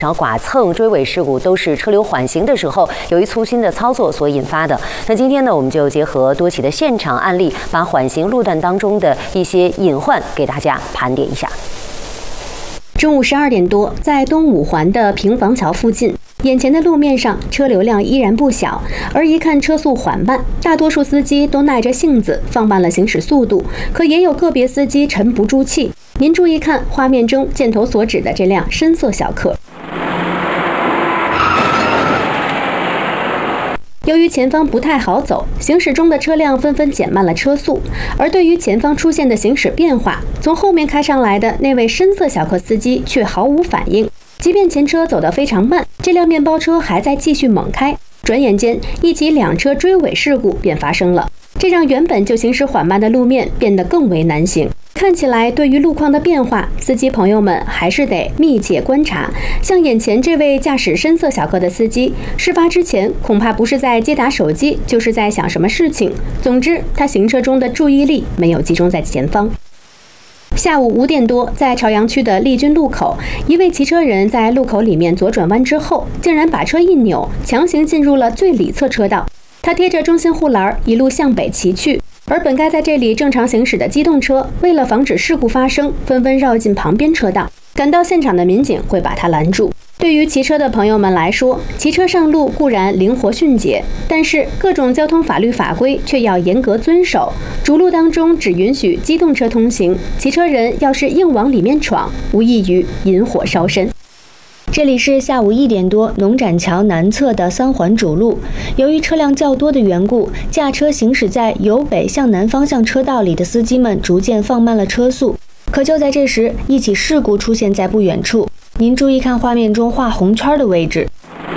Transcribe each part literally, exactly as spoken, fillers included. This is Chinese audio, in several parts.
然后剐蹭、追尾事故都是车流缓行的时候由于粗心的操作所引发的。那今天呢，我们就结合多起的现场案例，把缓行路段当中的一些隐患给大家盘点一下。 中午十二点多，在东五环的平房桥附近，眼前的路面上车流量依然不小，而一看车速缓慢，大多数司机都耐着性子放慢了行驶速度，可也有个别司机沉不住气。您注意看画面中箭头所指的这辆深色小客。由于前方不太好走，行驶中的车辆纷纷减慢了车速。而对于前方出现的行驶变化，从后面开上来的那位深色小客司机却毫无反应。即便前车走得非常慢，这辆面包车还在继续猛开。转眼间，一起两车追尾事故便发生了，这让原本就行驶缓慢的路面变得更为难行。看起来，对于路况的变化，司机朋友们还是得密切观察。像眼前这位驾驶深色小客的司机，事发之前恐怕不是在接打手机，就是在想什么事情。总之，他行车中的注意力没有集中在前方。下午五点多，在朝阳区的丽君路口，一位骑车人在路口里面左转弯之后，竟然把车一扭，强行进入了最里侧车道。他贴着中心护栏一路向北骑去，而本该在这里正常行驶的机动车，为了防止事故发生，纷纷绕进旁边车道。赶到现场的民警会把他拦住。对于骑车的朋友们来说，骑车上路固然灵活迅捷，但是各种交通法律法规却要严格遵守。主路当中只允许机动车通行，骑车人要是硬往里面闯，无异于引火烧身。这里是下午一点多，农展桥南侧的三环主路。由于车辆较多的缘故，驾车行驶在由北向南方向车道里的司机们逐渐放慢了车速。可就在这时，一起事故出现在不远处。您注意看画面中画红圈的位置。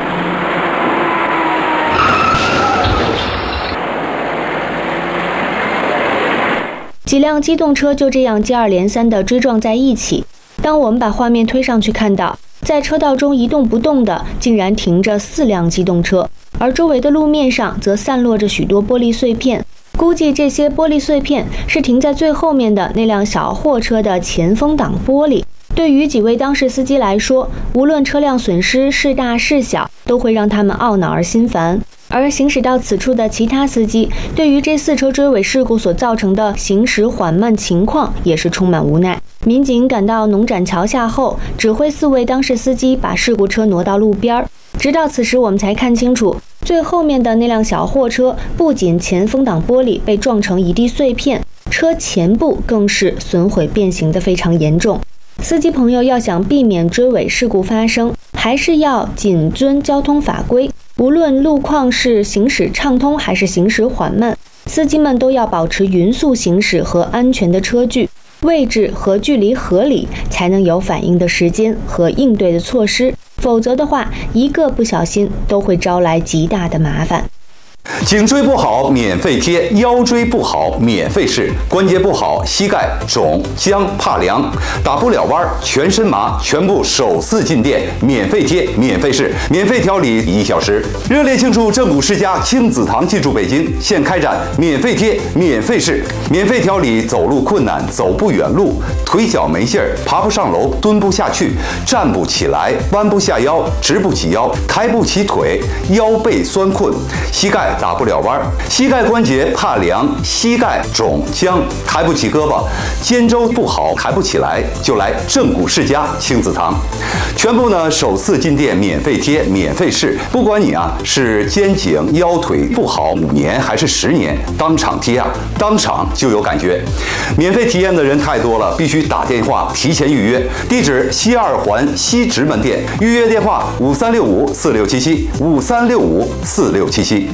几辆机动车就这样接二连三地追撞在一起。当我们把画面推上去，看到在车道中一动不动的竟然停着四辆机动车，而周围的路面上则散落着许多玻璃碎片。估计这些玻璃碎片是停在最后面的那辆小货车的前风挡玻璃。对于几位当事司机来说，无论车辆损失是大是小，都会让他们懊恼而心烦。而行驶到此处的其他司机，对于这四车追尾事故所造成的行驶缓慢情况，也是充满无奈。民警赶到农展桥下后，指挥四位当事司机把事故车挪到路边。直到此时，我们才看清楚，最后面的那辆小货车不仅前风挡玻璃被撞成一地碎片，车前部更是损毁变形得非常严重。司机朋友要想避免追尾事故发生，还是要谨遵交通法规。无论路况是行驶畅通还是行驶缓慢，司机们都要保持匀速行驶和安全的车距，位置和距离合理，才能有反应的时间和应对的措施。否则的话，一个不小心都会招来极大的麻烦。 颈椎不好免费贴，腰椎不好免费试，关节不好膝盖肿僵怕凉打不了弯全身麻，全部首次进店免费贴免费试，免费调理一小时。热烈庆祝正骨世家亲子堂进驻北京，现开展免费贴免费试，免费调理走路困难走不远路，腿脚没劲儿爬不上楼蹲不下去站不起来弯不下腰直不起腰抬不起腿腰背酸困膝盖打不了弯，膝盖关节怕凉，膝盖肿僵，抬不起胳膊，肩周不好抬不起来，就来正骨世家亲子堂。全部呢首次进店免费贴免费试，不管你啊是肩颈腰腿不好五年还是十年，当场贴啊，当场就有感觉。免费体验的人太多了，必须打电话提前预约。地址西二环西直门店，预约电话五三六五四六七七五三六五四六七七。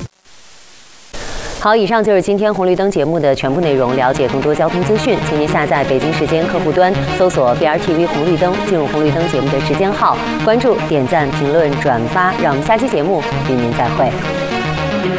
好，以上就是今天红绿灯节目的全部内容。了解更多交通资讯，请您下载北京时间客户端，搜索 B R T V 红绿灯，进入红绿灯节目的时间号，关注、点赞、评论、转发。让我们下期节目与您再会。